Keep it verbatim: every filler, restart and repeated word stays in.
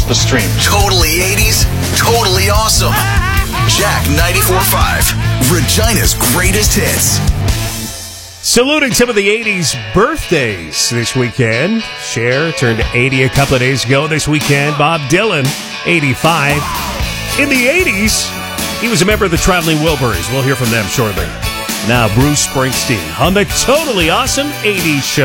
the stream. Totally eighties, totally awesome. Jack ninety-four point five, Regina's greatest hits. Saluting some of the eighties birthdays this weekend. Cher turned eighty a couple of days ago. This weekend, Bob Dylan, eighty-five. In the eighties, he was a member of the Traveling Wilburys. We'll hear from them shortly. Now, Bruce Springsteen on the Totally Awesome eighties Show.